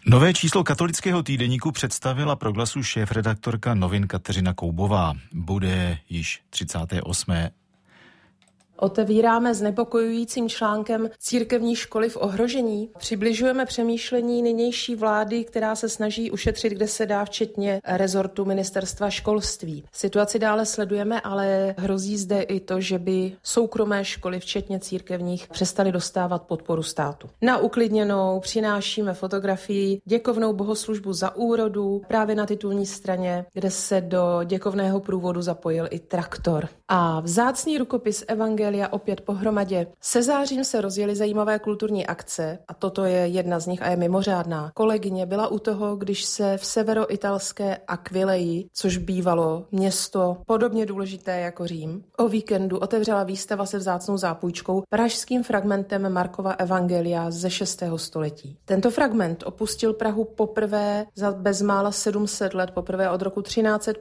Nové číslo katolického týdeníku představila pro Glasu šéfredaktorka novin Kateřina Koubová. Bude již 38. Otevíráme znepokojujícím článkem Církevní školy v ohrožení. Přibližujeme přemýšlení nynější vlády, která se snaží ušetřit, kde se dá, včetně rezortu ministerstva školství. Situaci dále sledujeme, ale hrozí zde i to, že by soukromé školy, včetně církevních, přestaly dostávat podporu státu. Na uklidněnou přinášíme fotografii děkovnou bohoslužbu za úrodu právě na titulní straně, kde se do děkovného průvodu zapojil i traktor. A vzácný rukopis Evangelia opět pohromadě. Se zářím se rozjeli zajímavé kulturní akce a toto je jedna z nich a je mimořádná. Kolegyně byla u toho, když se v severoitalské Aquileji, což bývalo město podobně důležité jako Řím, o víkendu otevřela výstava se vzácnou zápůjčkou pražským fragmentem Markova Evangelia ze 6. století. Tento fragment opustil Prahu poprvé za bezmála 700 let, poprvé od roku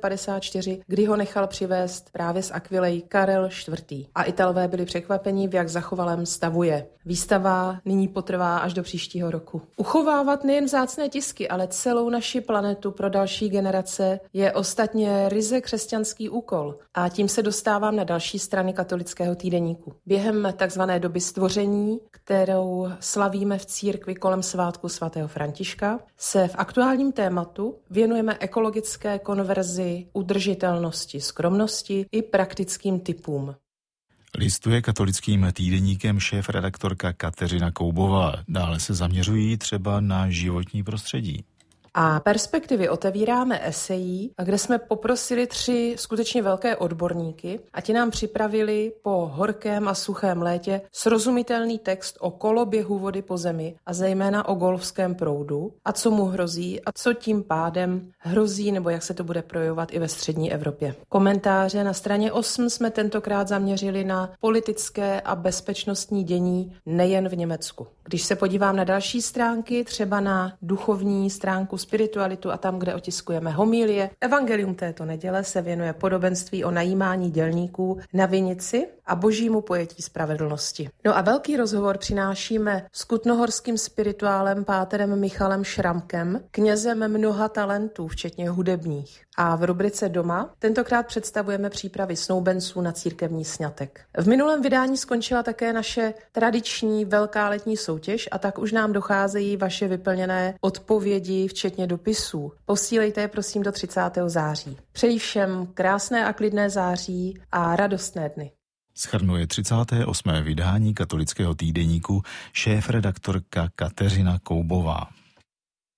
1354, kdy ho nechal přivést právě z Aquileji Karel IV. A Italové byli překvapeni, v jak zachovalém stavu je. Výstava nyní potrvá až do příštího roku. Uchovávat nejen vzácné tisky, ale celou naši planetu pro další generace je ostatně ryze křesťanský úkol. A tím se dostávám na další strany katolického týdeníku. Během takzvané doby stvoření, kterou slavíme v církvi kolem svátku svatého Františka, se v aktuálním tématu věnujeme ekologické konverzi, udržitelnosti, skromnosti i praktickým tipům. Listuje katolickým týdeníkem šéfredaktorka Kateřina Koubová. Dále se zaměřují třeba na životní prostředí. A perspektivy otevíráme esejí, kde jsme poprosili 3 skutečně velké odborníky a ti nám připravili po horkém a suchém létě srozumitelný text o koloběhu vody po zemi a zejména o golfském proudu a co mu hrozí a co tím pádem hrozí nebo jak se to bude projevovat i ve střední Evropě. Komentáře na straně 8 jsme tentokrát zaměřili na politické a bezpečnostní dění nejen v Německu. Když se podívám na další stránky, třeba na duchovní stránku spiritualitu a tam, kde otiskujeme homilie, Evangelium této neděle se věnuje podobenství o najímání dělníků na vinici a božímu pojetí spravedlnosti. No a velký rozhovor přinášíme s kutnohorským spirituálem páterem Michalem Šramkem, knězem mnoha talentů, včetně hudebních. A v rubrice Doma tentokrát představujeme přípravy snoubenců na církevní sňatek. V minulém vydání skončila také naše tradiční velká letní soutěž a tak už nám docházejí vaše vyplněné odpovědi, včetně dopisů. Posílejte je prosím do 30. září. Přeji všem krásné a klidné září a radostné dny. Shrnuje 38. vydání katolického týdeníku šéfredaktorka Kateřina Koubová.